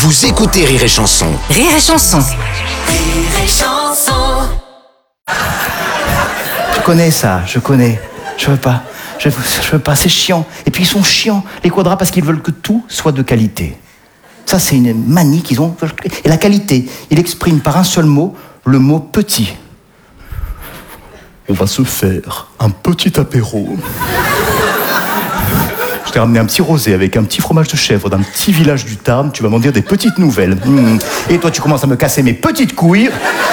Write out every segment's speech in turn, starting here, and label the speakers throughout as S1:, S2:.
S1: Vous écoutez Rire et Chanson.
S2: Rire et Chanson.
S3: Rire et Chanson.
S4: Je connais ça, je connais. Je veux pas, c'est chiant. Et puis ils sont chiants, les quadras, parce qu'ils veulent que tout soit de qualité. Ça, c'est une manie qu'ils ont. Et la qualité, il exprime par un seul mot, le mot petit. On va se faire un petit apéro. Je t'ai ramené un petit rosé avec un petit fromage de chèvre d'un petit village du Tarn. Tu vas m'en dire des petites nouvelles. Et toi, tu commences à me casser mes petites couilles.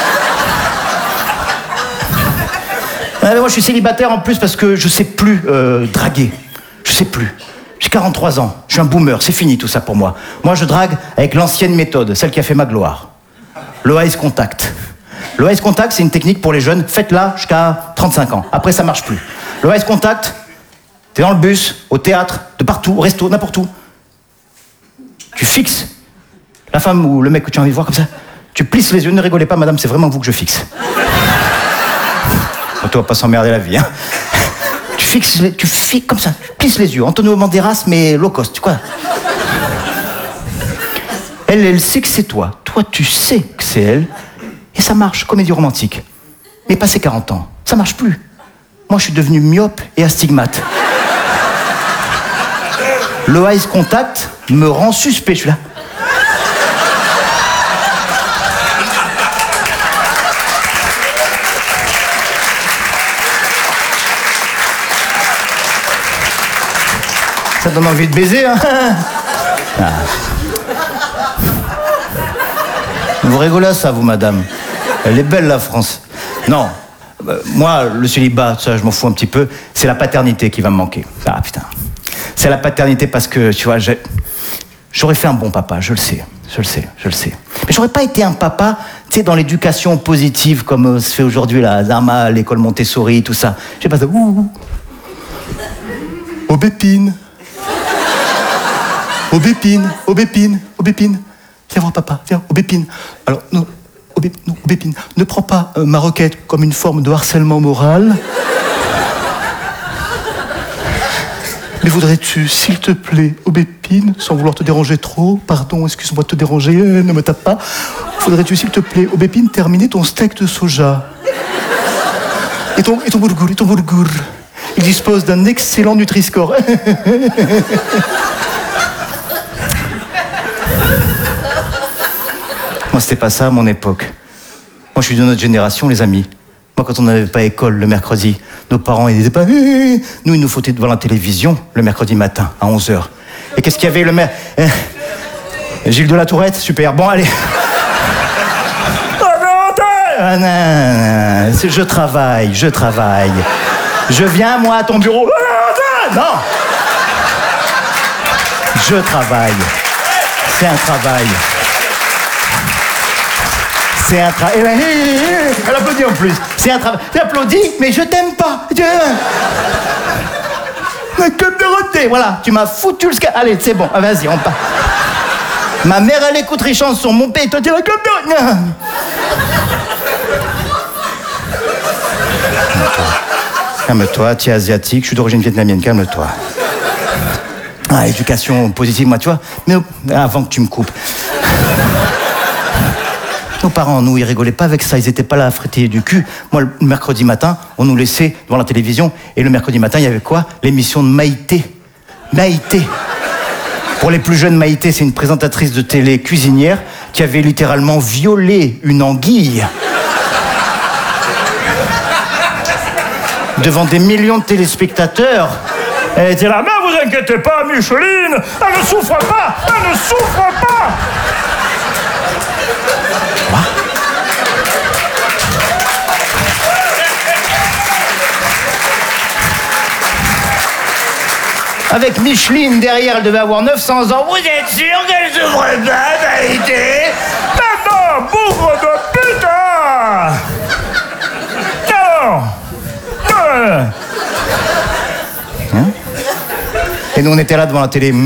S4: Mais moi, je suis célibataire en plus parce que je sais plus draguer. Je sais plus. J'ai 43 ans. Je suis un boomer. C'est fini tout ça pour moi. Moi, je drague avec l'ancienne méthode, celle qui a fait ma gloire. Le eyes contact. Le eyes contact, c'est une technique pour les jeunes. Faites-la jusqu'à 35 ans. Après, ça marche plus. Le eyes contact, t'es dans le bus, au théâtre, de partout, au resto, n'importe où. Tu fixes la femme ou le mec que tu as envie de voir comme ça. Tu plisses les yeux. Ne rigolez pas, madame, c'est vraiment vous que je fixe. Toi, pas s'emmerder la vie, hein. Tu fixes comme ça, tu plisses les yeux. Antonio Banderas, mais low cost, quoi. Elle sait que c'est toi. Toi, tu sais que c'est elle. Et ça marche, comédie romantique. Mais passé 40 ans, ça marche plus. Moi, je suis devenu myope et astigmate. Le eyes contact me rend suspect, je suis là. Ça donne envie de baiser, hein. Ah. Vous rigolez à ça, vous, madame. Elle est belle, la France. Non, moi, le célibat, ça, je m'en fous un petit peu. C'est la paternité qui va me manquer. Ah, putain. C'est la paternité parce que, tu vois, j'aurais fait un bon papa, je le sais. Mais j'aurais pas été un papa, tu sais, dans l'éducation positive, comme se fait aujourd'hui, là, Zama, l'école Montessori, tout ça. J'ai pas ça. Aubépine. Aubépine. Viens voir papa, viens, Aubépine. Alors, non, Aubépine, ne prends pas ma requête comme une forme de harcèlement moral. Mais voudrais-tu, s'il te plaît, Aubépine, sans vouloir te déranger trop, pardon, excuse-moi de te déranger, ne me tape pas. Voudrais-tu, s'il te plaît, Aubépine, terminer ton steak de soja et ton boulgour. Il dispose d'un excellent Nutri-Score. Moi, c'était pas ça à mon époque. Moi, je suis de notre génération, les amis. Moi, quand on n'avait pas école le mercredi, nos parents, ils disaient pas... Nous, ils nous foutaient devant la télévision le mercredi matin, à 11h. Et qu'est-ce qu'il y avait le Gilles de la Tourette, super. Bon, allez. Je travaille. Je viens, moi, à ton bureau. Non. Je travaille. C'est un travail. Elle applaudit en plus. C'est un travail. Tu applaudis, mais je t'aime pas. Comme Dorothée, voilà. Tu m'as foutu le ska. Allez, c'est bon. Vas-y, on part. Ma mère, elle écoute les chansons. Mon père, toi, tu vas comme Dorothée. Calme-toi, tu es asiatique, je suis d'origine vietnamienne, calme-toi. Ah, éducation positive, moi, tu vois. Mais avant que tu me coupes. Nos parents, nous, ils rigolaient pas avec ça, ils étaient pas là à frétiller du cul. Moi, le mercredi matin, on nous laissait devant la télévision, et le mercredi matin, il y avait quoi? L'émission de Maïté. Maïté. Pour les plus jeunes, Maïté, c'est une présentatrice de télé cuisinière qui avait littéralement violé une anguille. Devant des millions de téléspectateurs. Elle était là, mais vous inquiétez pas, Micheline, elle ne souffre pas. Quoi? Avec Micheline derrière, elle devait avoir 900 ans. Vous êtes sûr qu'elle souffre pas, Maïté?
S5: Maman, bougre de putain! Alors?
S4: Hein? Et nous, on était là devant la télé.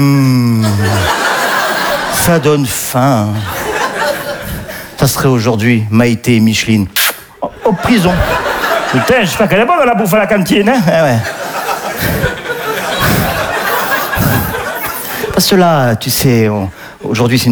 S4: Ça donne faim. Ça serait aujourd'hui Maïté et Micheline en prison.
S5: Putain, j'espère qu'elle est bonne la bouffe à la cantine, hein?
S4: Ah ouais. Parce que là, tu sais, aujourd'hui, c'est